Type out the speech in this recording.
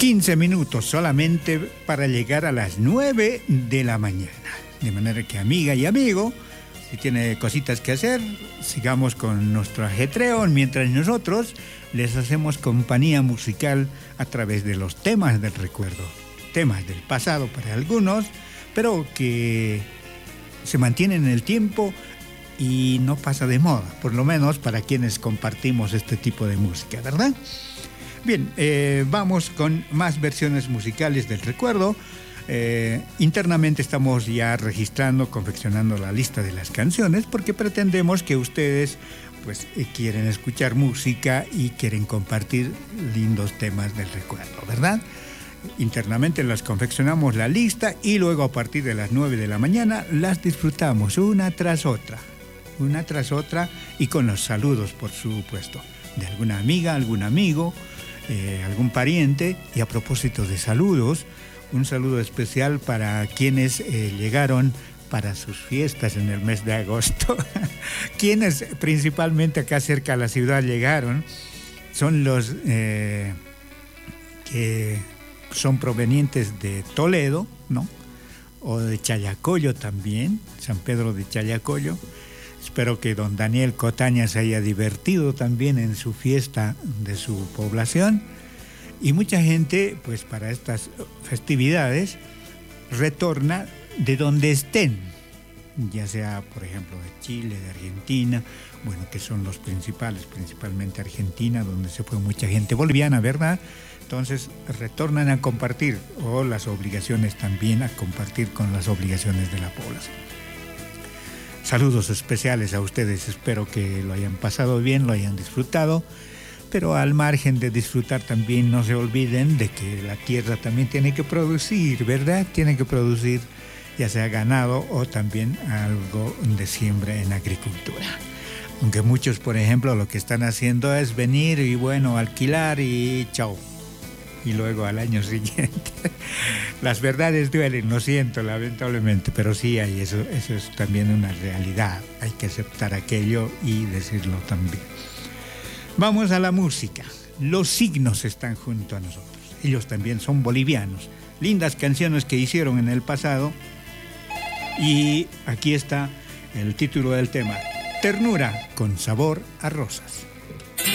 15 minutos solamente para llegar a las 9 de la mañana. De manera que, amiga y amigo, si tiene cositas que hacer, sigamos con nuestro ajetreo mientras nosotros les hacemos compañía musical a través de los temas del recuerdo. Temas del pasado para algunos, pero que se mantienen en el tiempo y no pasa de moda, por lo menos para quienes compartimos este tipo de música, ¿verdad? Bien, vamos con más versiones musicales del recuerdo. Internamente estamos ya registrando, confeccionando la lista de las canciones porque pretendemos que ustedes pues quieren escuchar música y quieren compartir lindos temas del recuerdo, ¿verdad? Internamente las confeccionamos la lista y luego a partir de las 9 de la mañana las disfrutamos una tras otra y con los saludos, por supuesto, de alguna amiga, algún amigo, algún pariente. Y a propósito de saludos, un saludo especial para quienes llegaron para sus fiestas en el mes de agosto. Quienes principalmente acá cerca de la ciudad llegaron son los que son provenientes de Toledo, ¿no? O de Challacollo también, San Pedro de Challacollo. Espero que don Daniel Cotaña se haya divertido también en su fiesta de su población. Y mucha gente, pues para estas festividades, retorna de donde estén, ya sea, por ejemplo, de Chile, de Argentina, bueno, que son los principales, principalmente Argentina, donde se fue mucha gente boliviana, ¿verdad? Entonces, retornan a compartir, o las obligaciones también a compartir con las obligaciones de la población. Saludos especiales a ustedes, espero que lo hayan pasado bien, lo hayan disfrutado. Pero al margen de disfrutar también no se olviden de que la tierra también tiene que producir, ¿verdad? Tiene que producir ya sea ganado o también algo de siembra en agricultura. Aunque muchos, por ejemplo, lo que están haciendo es venir y bueno, alquilar y chao. Y luego al año siguiente. Las verdades duelen, lo siento, lamentablemente, pero sí hay eso es también una realidad. Hay que aceptar aquello y decirlo también. Vamos a la música. Los Signos están junto a nosotros. Ellos también son bolivianos. Lindas canciones que hicieron en el pasado. Y aquí está el título del tema: Ternura con sabor a rosas.